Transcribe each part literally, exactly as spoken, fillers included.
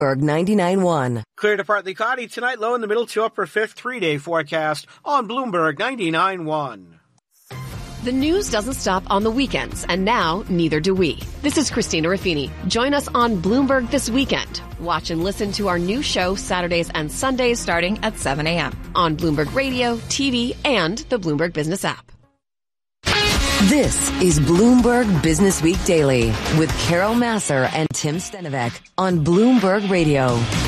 ninety-nine point one. Clear to partly cloudy tonight, low in the middle to upper fifth, three-day forecast on Bloomberg ninety-nine point one. The news doesn't stop on the weekends, and now neither do we. This is Christina Ruffini. Join us on Bloomberg This Weekend. Watch and listen to our new show Saturdays and Sundays starting at seven a.m. on Bloomberg Radio, T V, and the Bloomberg Business app. This is Bloomberg Business Week Daily with Carol Massar and Tim Stenovec on Bloomberg Radio.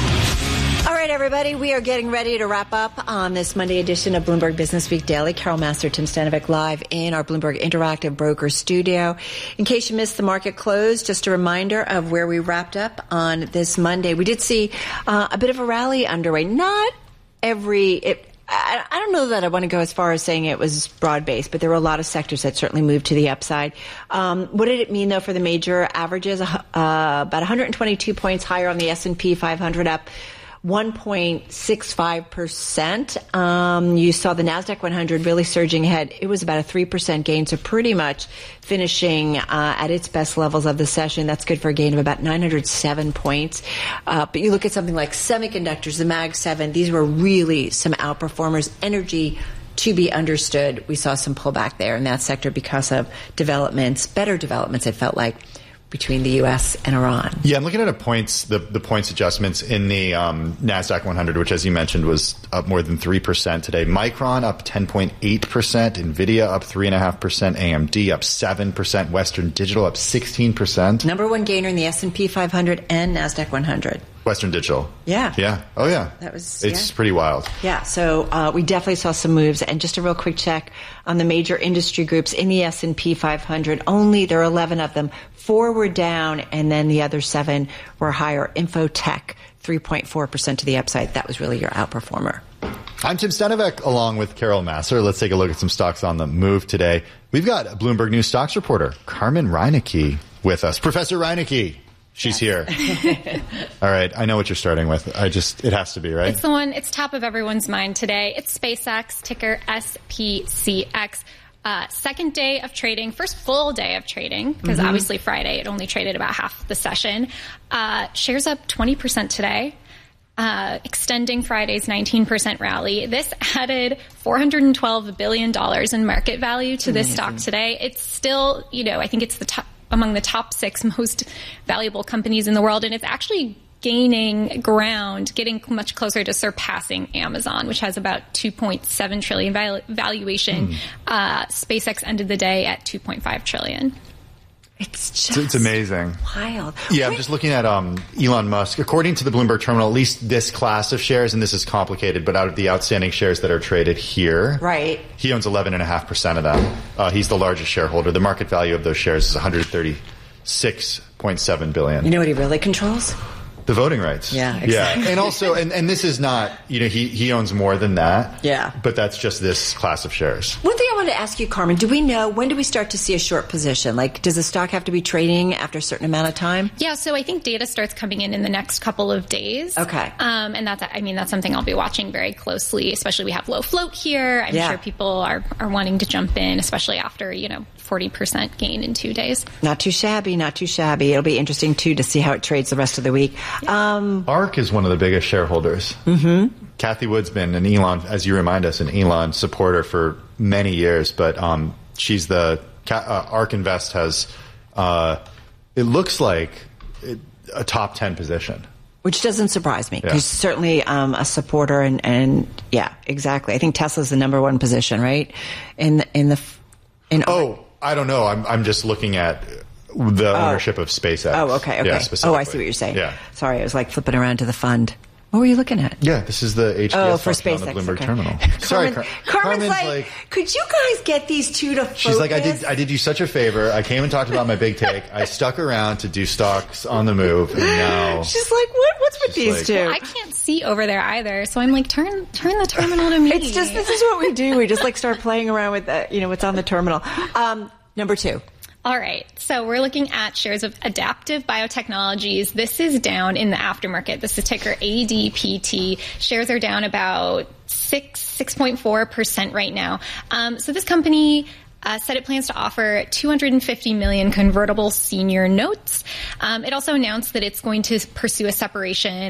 All right, everybody, we are getting ready to wrap up on this Monday edition of Bloomberg Business Week Daily. Carol Massar, Tim Stenovec live in our Bloomberg Interactive Broker Studio. In case you missed the market close, just a reminder of where we wrapped up on this Monday. We did see uh, a bit of a rally underway. Not every... It, I don't know that I want to go as far as saying it was broad-based, but there were a lot of sectors that certainly moved to the upside. Um, what did it mean, though, for the major averages? Uh, about one hundred twenty-two points higher on the S and P five hundred, up one point six five percent. Um, you saw the NASDAQ one hundred really surging ahead. It was about a three percent gain, so pretty much finishing uh, at its best levels of the session. That's good for a gain of about nine hundred seven points. Uh, but you look at something like semiconductors, the Mag seven, these were really some outperformers. Energy, to be understood, we saw some pullback there in that sector because of developments, better developments, it felt like, between the U S and Iran. Yeah, I'm looking at a points, the, the points adjustments in the um, NASDAQ one hundred, which, as you mentioned, was up more than three percent today. Micron up ten point eight percent. NVIDIA up three point five percent. A M D up seven percent. Western Digital up sixteen percent. Number one gainer in the S and P five hundred and NASDAQ one hundred. Western Digital. Yeah. Yeah. Oh, yeah. That was, It's yeah. pretty wild. Yeah. So uh, we definitely saw some moves. And just a real quick check on the major industry groups in the S and P five hundred. Only, there are eleven of them. Four were down, and then the other seven were higher. Infotech, three point four percent to the upside. That was really your outperformer. I'm Tim Stenovec, along with Carol Massar. Let's take a look at some stocks on the move today. We've got a Bloomberg News stocks reporter, Carmen Reinecke, with us. Professor Reinecke. She's yes. here. All right. I know what you're starting with. I just, it has to be, right? It's the one, it's top of everyone's mind today. It's SpaceX, ticker S P C X. Uh, second day of trading, first full day of trading, because mm-hmm. obviously Friday it only traded about half the session. Uh, shares up twenty percent today. Uh, extending Friday's nineteen percent rally. This added four hundred twelve billion dollars in market value to this Amazing. stock today. It's still, you know, I think it's the top, among the top six most valuable companies in the world, and it's actually gaining ground, getting much closer to surpassing Amazon, which has about two point seven trillion val- valuation. Mm. Uh, SpaceX ended the day at two point five trillion. It's just it's amazing. Wild. Yeah, Wait. I'm just looking at um, Elon Musk. According to the Bloomberg Terminal, at least this class of shares, and this is complicated, but out of the outstanding shares that are traded here, right, he owns eleven point five percent of them. Uh, he's the largest shareholder. The market value of those shares is one hundred thirty-six point seven billion dollars. You know what he really controls? The voting rights. Yeah, exactly. Yeah. And also, and, and this is not, you know, he, he owns more than that. Yeah. But that's just this class of shares. One thing I wanted to ask you, Carmen, do we know, when do we start to see a short position? Like, does the stock have to be trading after a certain amount of time? Yeah, so I think data starts coming in in the next couple of days. Okay. Um, and that's, I mean, that's something I'll be watching very closely, especially we have low float here. I'm yeah. sure people are, are wanting to jump in, especially after, you know, forty percent gain in two days. Not too shabby, not too shabby. It'll be interesting, too, to see how it trades the rest of the week. Yeah. Um, ARK is one of the biggest shareholders. Mm-hmm. Kathy Wood's been an Elon, as you remind us, an Elon supporter for many years, but um, she's the, uh, ARK Invest has, uh, it looks like it, a top ten position. Which doesn't surprise me, because yeah. certainly um, a supporter, and, and yeah, exactly. I think Tesla's the number one position, right? In the, in the, in oh, I don't know. I'm I'm just looking at the oh. ownership of SpaceX. Oh, okay, okay. Yeah, oh, I see what you're saying. Yeah. Sorry, I was like flipping around to the fund. What were you looking at? Yeah, this is the H P S oh, for function SpaceX, on the Bloomberg okay. Terminal. Sorry, Carmen, Car- Carmen's Carmen's like, like, could you guys get these two to focus? She's like, I did I did you such a favor. I came and talked about my big take. I stuck around to do stocks on the move, and now... She's like, what? What's with these like, two? Well, I can't see over there either, so I'm like, turn turn the terminal to me. It's just, this is what we do. We just like start playing around with, the, you know, what's on the terminal. Um, number two. All right. So we're looking at shares of Adaptive Biotechnologies. This is down in the aftermarket. This is ticker A D P T. Shares are down about six, six point four percent right now. Um, so this company Uh, said it plans to offer two hundred fifty million convertible senior notes. Um, it also announced that it's going to pursue a separation